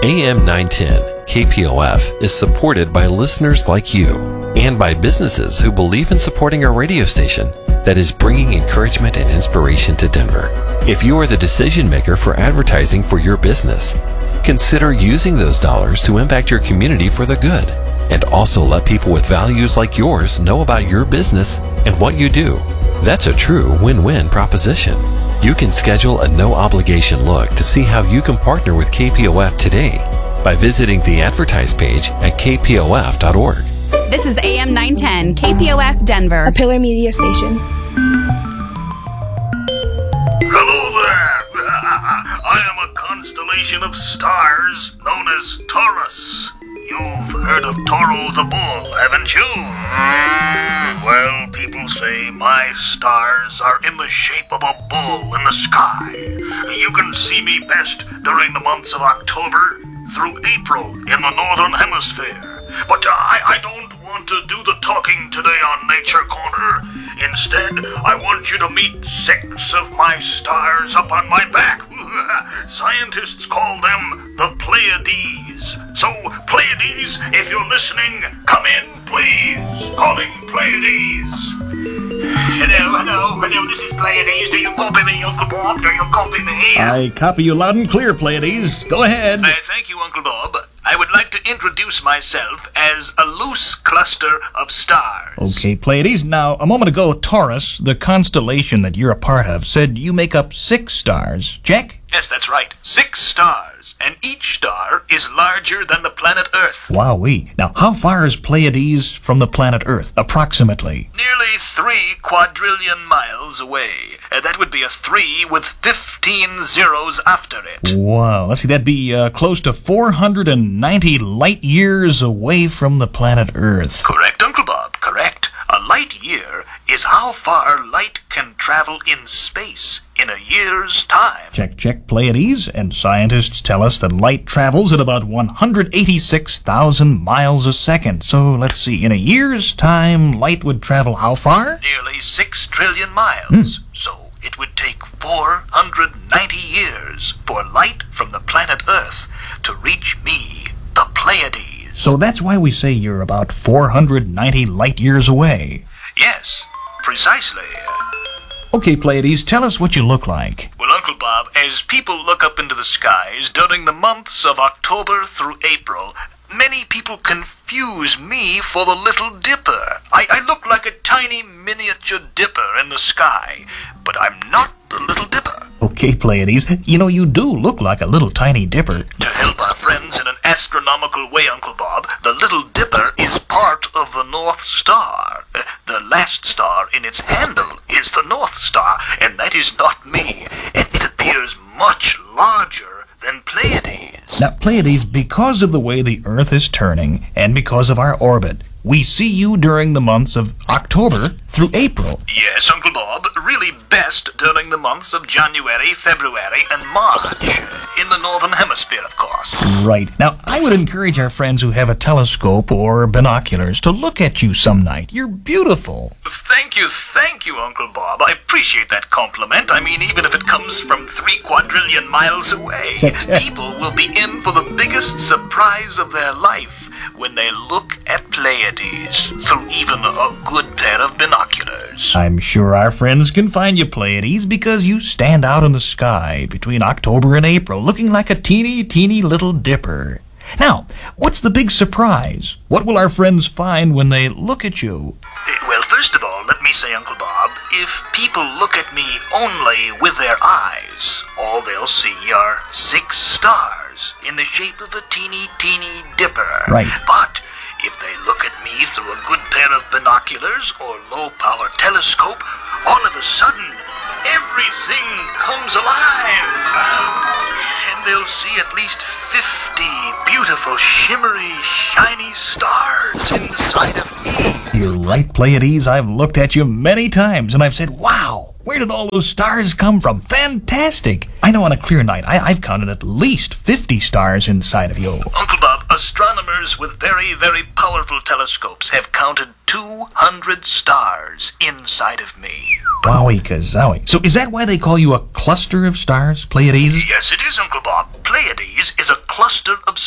AM 910 KPOF is supported by listeners like you and by businesses who believe in supporting a radio station that is bringing encouragement and inspiration to Denver. If you are the decision maker for advertising for your business, consider using those dollars to impact your community for the good, and also let people with values like yours know about your business and what you do. That's a true win-win proposition. You can schedule a no-obligation look to see how you can partner with KPOF today by visiting the Advertise page at kpof.org. This is AM 910 KPOF Denver, a Pillar Media station. Hello there! I am a constellation of stars known as Taurus. You've heard of Toro the Bull, haven't you? Well, people say my stars are in the shape of a bull in the sky. You can see me best during the months of October through April in the Northern Hemisphere. But I don't want to do the talking today on Nature Corner. Instead, I want you to meet 6 of my stars up on my back. Scientists call them the Pleiades. So, Pleiades, if you're listening, come in, please. Calling Pleiades. Hello, this is Pleiades. Do you copy me, Uncle Bob? Do you copy me? I copy you loud and clear, Pleiades. Go ahead. Thank you, Uncle Bob. I would like to introduce myself as a loose cluster of stars. Okay, Pleiades. Now, a moment ago, Taurus, the constellation that you're a part of, said you make up 6 stars. Check? Yes, that's right. 6 stars, and each star is larger than the planet Earth. Wowee. Now, how far is Pleiades from the planet Earth, approximately? Nearly 3 quadrillion miles away. That would be a 3 with 15 zeros after it. Wow. Let's see, that'd be close to 490 light years away from the planet Earth. Correct, Uncle Bob, correct. A light year is how far light can travel in space in a year's time. Check, Pleiades. And scientists tell us that light travels at about 186,000 miles a second. So let's see, in a year's time, light would travel how far? Nearly 6 trillion miles. So it would take 490 years for light from the planet Earth to reach me, the Pleiades. So that's why we say you're about 490 light years away. Yes, precisely. Okay, Pleiades, tell us what you look like. Well, Uncle Bob, as people look up into the skies during the months of October through April, many people confuse me for the Little Dipper. I look like a tiny miniature dipper in the sky, but I'm not the Little Dipper. Okay, Pleiades, you do look like a little tiny dipper. To help our friends in an astronomical way, Uncle Bob, the Little Dipper is part of the North Star. The last star in its handle is the North Star, and that is not me. It appears much larger than Pleiades. Now, Pleiades, because of the way the Earth is turning, and because of our orbit, we see you during the months of October through April. Yes, Uncle Bob, really best during the months of January, February, and March. In the Northern Hemisphere, of course. Right. Now, I would encourage our friends who have a telescope or binoculars to look at you some night. You're beautiful. Thank you, Uncle Bob. I appreciate that compliment. I mean, even if it comes from 3 quadrillion miles away, people will be in for the biggest surprise of their life when they look at Pleiades through even a good pair of binoculars. I'm sure our friends can find you, Pleiades, because you stand out in the sky between October and April, looking like a teeny little dipper. Now, what's the big surprise? What will our friends find when they look at you? Well, first of all, let me say, Uncle Bob, if people look at me only with their eyes, all they'll see are 6 stars in the shape of a teeny dipper. Right. But if they look at me through a good pair of binoculars or low-power telescope, all of a sudden, everything comes alive. And they'll see at least 50 beautiful, shimmery, shiny stars inside of me. You're right, Pleiades. I've looked at you many times, and I've said, wow, where did all those stars come from? Fantastic. I know on a clear night, I've counted at least 50 stars inside of you. Uncle Bob, astronomers with very, very powerful telescopes have counted 200 stars inside of me. Wowie kazowie. So is that why they call you a cluster of stars, Pleiades? Yes, it is, Uncle Bob. Pleiades is a cluster of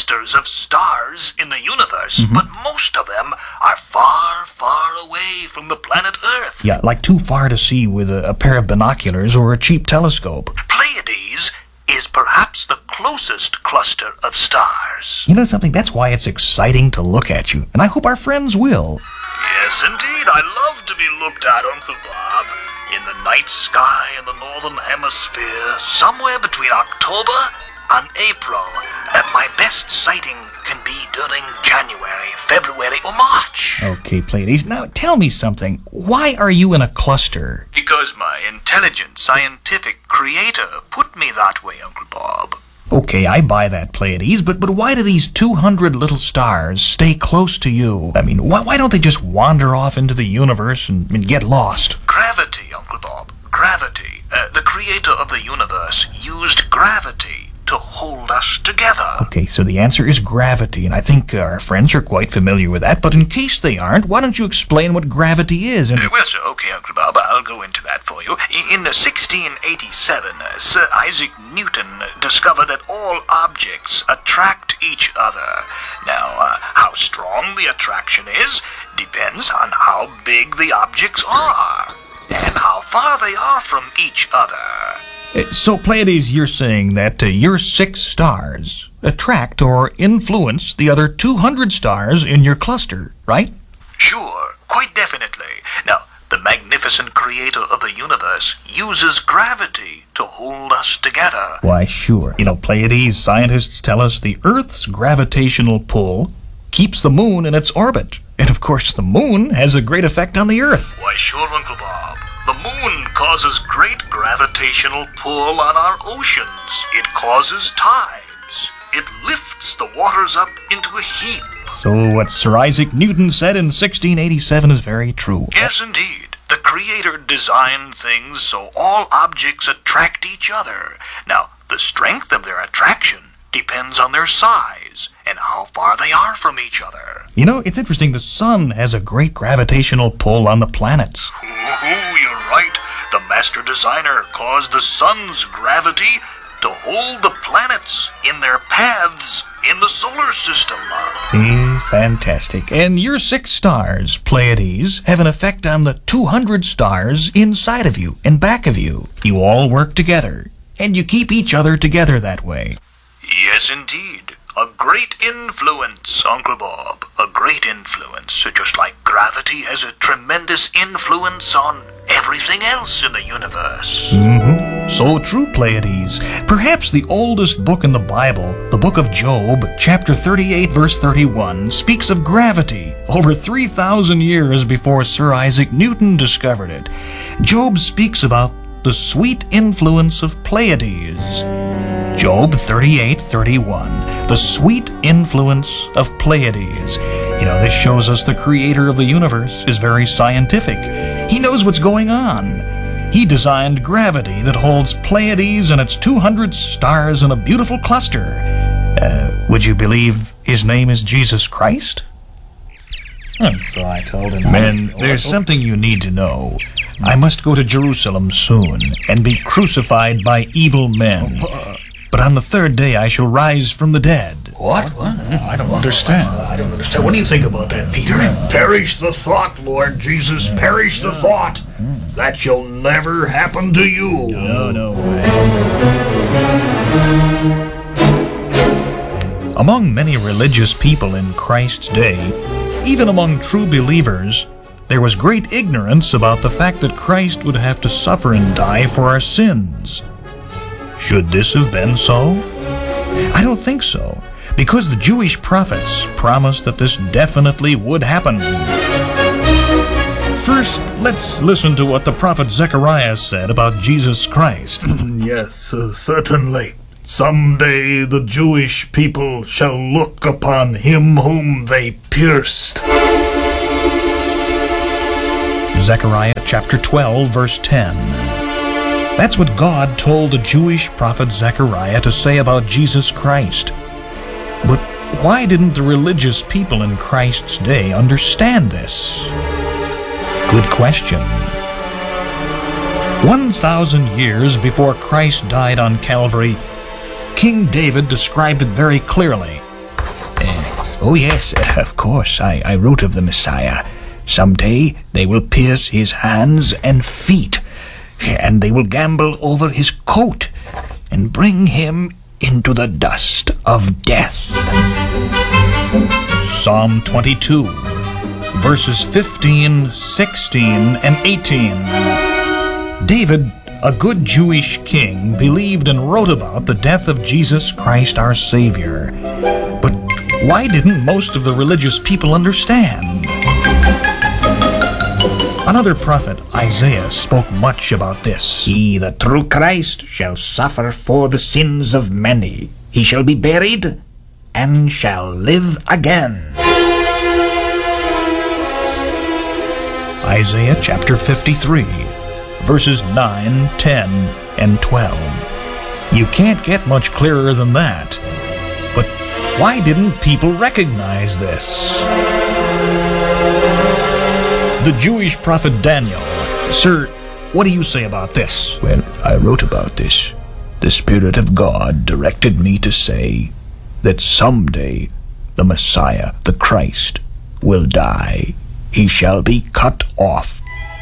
clusters of stars in the universe, but most of them are far, far away from the planet Earth. Yeah, like too far to see with a pair of binoculars or a cheap telescope. Pleiades is perhaps the closest cluster of stars. You know something? That's why it's exciting to look at you, and I hope our friends will. Yes, indeed. I love to be looked at, Uncle Bob. In the night sky in the northern hemisphere, somewhere between October and April. My best sighting can be during January, February, or March. Okay, Pleiades, now tell me something. Why are you in a cluster? Because my intelligent scientific creator put me that way, Uncle Bob. Okay, I buy that, Pleiades, but why do these 200 little stars stay close to you? I mean, why don't they just wander off into the universe and get lost? Gravity, Uncle Bob. Gravity. The creator of the universe used gravity to hold us together. Okay, so the answer is gravity, and I think our friends are quite familiar with that, but in case they aren't, why don't you explain what gravity is? Well, sir, okay, Uncle Bob, I'll go into that for you. In 1687, Sir Isaac Newton discovered that all objects attract each other. Now, how strong the attraction is depends on how big the objects are and how far they are from each other. So, Pleiades, you're saying that your 6 stars attract or influence the other 200 stars in your cluster, right? Sure, quite definitely. Now, the magnificent creator of the universe uses gravity to hold us together. Why, sure. You know, Pleiades, scientists tell us the Earth's gravitational pull keeps the moon in its orbit. And, of course, the moon has a great effect on the Earth. Why, sure, Uncle Bob. The moon causes great gravitational pull on our oceans. It causes tides. It lifts the waters up into a heap. So what Sir Isaac Newton said in 1687 is very true. Yes, indeed. The Creator designed things so all objects attract each other. Now, the strength of their attraction depends on their size and how far they are from each other. You know, it's interesting. The sun has a great gravitational pull on the planets. You're right. The master designer caused the sun's gravity to hold the planets in their paths in the solar system. Fantastic. And your 6 stars, Pleiades, have an effect on the 200 stars inside of you and back of you. You all work together, and you keep each other together that way. Yes, indeed. A great influence, Uncle Bob. A great influence. Just like gravity has a tremendous influence on everything else in the universe. So true, Pleiades. Perhaps the oldest book in the Bible, the book of Job, chapter 38, verse 31, speaks of gravity over 3,000 years before Sir Isaac Newton discovered it. Job speaks about the sweet influence of Pleiades. Job 38:31, the sweet influence of Pleiades. You know, this shows us the creator of the universe is very scientific. He knows what's going on. He designed gravity that holds Pleiades and its 200 stars in a beautiful cluster. Would you believe his name is Jesus Christ? So I told him. Men, there's something you need to know. I must go to Jerusalem soon and be crucified by evil men. But on the 3rd day I shall rise from the dead. What? I don't understand. What do you think about that, Peter? Perish the thought, Lord Jesus, perish the thought. That shall never happen to you. No way. Among many religious people in Christ's day, even among true believers, there was great ignorance about the fact that Christ would have to suffer and die for our sins. Should this have been so? I don't think so, because the Jewish prophets promised that this definitely would happen. First, let's listen to what the prophet Zechariah said about Jesus Christ. Yes, certainly. Someday the Jewish people shall look upon him whom they pierced. Zechariah chapter 12, verse 10. That's what God told the Jewish prophet Zechariah to say about Jesus Christ. But why didn't the religious people in Christ's day understand this? Good question. 1,000 years before Christ died on Calvary, King David described it very clearly. Oh, yes, of course, I wrote of the Messiah. Someday they will pierce his hands and feet, and they will gamble over his coat and bring him into the dust of death. Psalm 22, verses 15, 16, and 18. David, a good Jewish king, believed and wrote about the death of Jesus Christ our Savior. But why didn't most of the religious people understand? Another prophet, Isaiah, spoke much about this. He, the true Christ, shall suffer for the sins of many. He shall be buried and shall live again. Isaiah chapter 53, verses 9, 10, and 12. You can't get much clearer than that. But why didn't people recognize this? The Jewish prophet Daniel. Sir, what do you say about this? When I wrote about this, the Spirit of God directed me to say that someday the Messiah, the Christ, will die. He shall be cut off.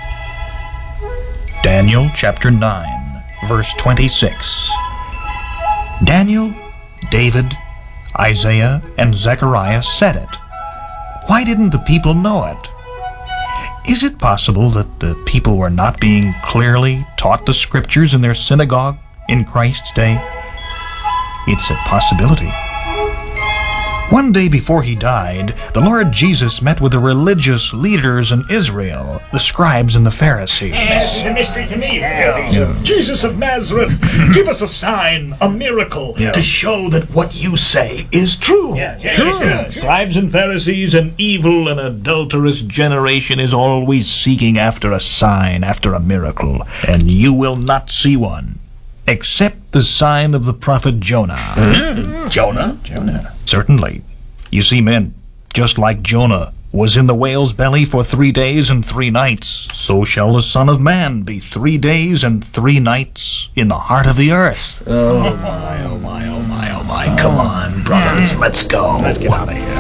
Daniel chapter 9, verse 26. Daniel, David, Isaiah, and Zechariah said it. Why didn't the people know it? Is it possible that the people were not being clearly taught the scriptures in their synagogue in Christ's day? It's a possibility. One day before he died, the Lord Jesus met with the religious leaders in Israel, the scribes and the Pharisees. This is a mystery to me. Jesus of Nazareth, give us a sign, a miracle, to show that what you say is true. Sure. Scribes and Pharisees, an evil and adulterous generation is always seeking after a sign, after a miracle, and you will not see one, except the sign of the prophet Jonah. Jonah? Certainly. You see, men, just like Jonah was in the whale's belly for 3 days and 3 nights, so shall the Son of Man be 3 days and 3 nights in the heart of the earth. Oh my, oh my, oh my, oh my. Come on, brothers, let's go. Let's get out of here.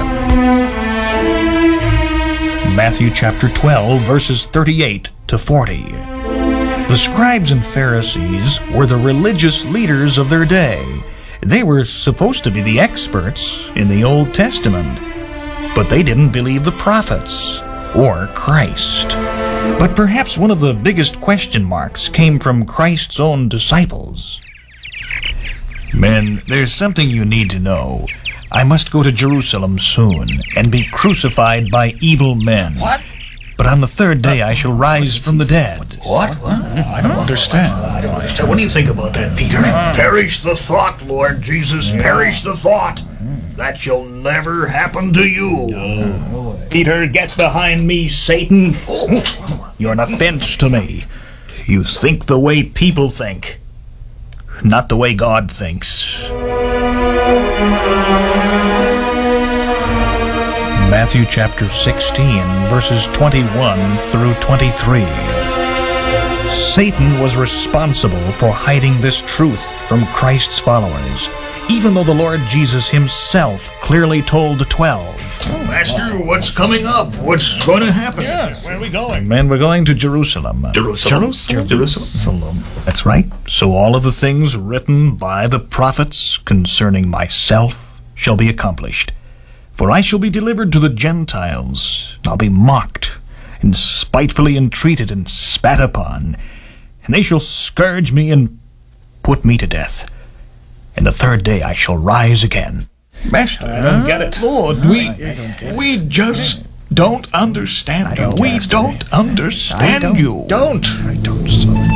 Matthew chapter 12, verses 38 to 40. The scribes and Pharisees were the religious leaders of their day. They were supposed to be the experts in the Old Testament, but they didn't believe the prophets or Christ. But perhaps one of the biggest question marks came from Christ's own disciples. Men, there's something you need to know. I must go to Jerusalem soon and be crucified by evil men. What? But on the 3rd day I shall rise from the dead. What? I don't understand. I don't understand. What do you think about that, Peter? Perish the thought, Lord Jesus. Perish the thought. That shall never happen to you. Peter, get behind me, Satan. You're an offense to me. You think the way people think, not the way God thinks. Matthew chapter 16, verses 21 through 23. Satan was responsible for hiding this truth from Christ's followers, even though the Lord Jesus himself clearly told the 12. Master, what's coming up? What's going to happen? Where are we going? Men, we're going to Jerusalem. Jerusalem. That's right. So all of the things written by the prophets concerning myself shall be accomplished. For I shall be delivered to the Gentiles, and I'll be mocked, and spitefully entreated, and spat upon, and they shall scourge me, and put me to death. And the 3rd day I shall rise again. Master, I don't get it. Lord, we just don't understand you. We don't understand you. I don't, son.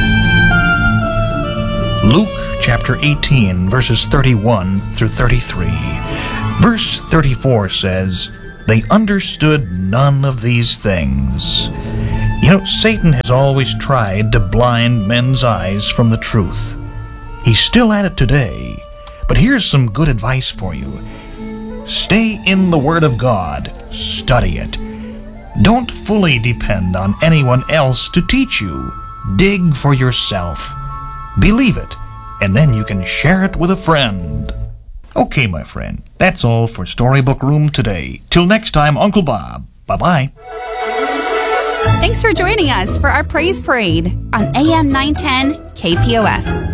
Luke chapter 18, verses 31 through 33. Verse 34 says, they understood none of these things. You know, Satan has always tried to blind men's eyes from the truth. He's still at it today. But here's some good advice for you. Stay in the Word of God. Study it. Don't fully depend on anyone else to teach you. Dig for yourself. Believe it, and then you can share it with a friend. Okay, my friend, that's all for Storybook Room today. Till next time, Uncle Bob. Bye-bye. Thanks for joining us for our Praise Parade on AM 910 KPOF.